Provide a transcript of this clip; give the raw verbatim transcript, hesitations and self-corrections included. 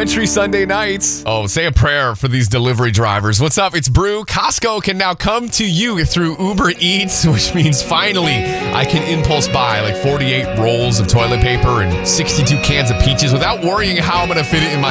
Country Sunday nights. Oh, say a prayer for these delivery drivers. What's up? It's Brew. Costco can now come to you through Uber Eats, which means finally I can impulse buy like forty-eight rolls of toilet paper and sixty-two cans of peaches without worrying how I'm going to fit it in my